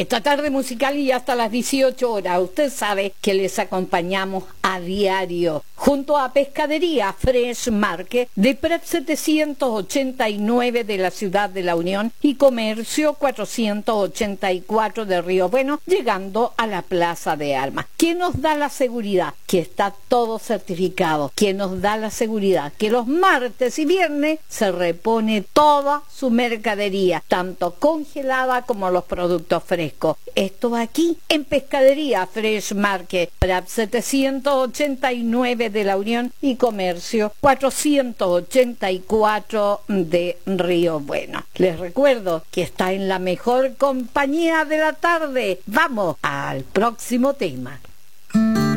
esta tarde musical y hasta las 18 horas. Usted sabe que les acompañamos a diario junto a Pescadería Fresh Market de Prat 789 de la Ciudad de la Unión y Comercio 484 de Río Bueno, llegando a la Plaza de Armas. ¿Quién nos da la seguridad? Que está todo certificado. ¿Quién nos da la seguridad? Que los martes y viernes se repone toda su mercadería, tanto congelada como los productos frescos. Esto va aquí en Pescadería Fresh Market, Prat 789 de la Unión y Comercio 484 de Río Bueno. Les recuerdo que está en la mejor compañía de la tarde. Vamos al próximo tema.